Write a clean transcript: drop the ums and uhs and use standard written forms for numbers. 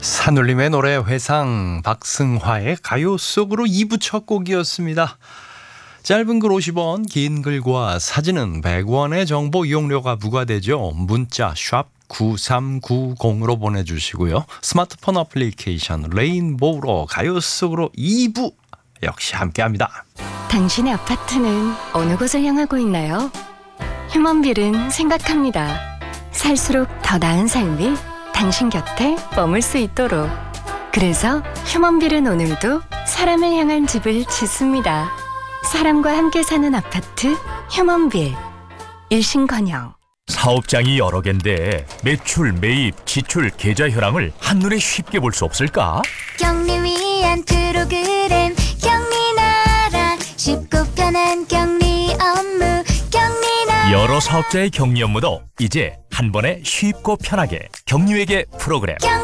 산울림의 노래 회상, 박승화의 가요 속으로 2부 첫 곡이었습니다. 짧은 글 50원, 긴 글과 사진은 100원의 정보 이용료가 부과되죠. 문자 샵 9390으로 보내주시고요. 스마트폰 어플리케이션 레인보우로 가요 속으로 2부 역시 함께합니다. 당신의 아파트는 어느 곳을 향하고 있나요? 휴먼빌은 생각합니다. 살수록 더 나은 삶이 당신 곁에 머물 수 있도록. 그래서 휴먼빌은 오늘도 사람을 향한 집을 짓습니다. 사람과 함께 사는 아파트 휴먼빌. 일신건영. 사업장이 여러 개인데 매출, 매입, 지출, 계좌 현황을 한눈에 쉽게 볼 수 없을까? 격리 위한 프로그램 격리나라 쉽고 편한 격리 업무 격리나라. 여러 사업자의 격리 업무도 이제 한 번에 쉽고 편하게 격리회계 프로그램.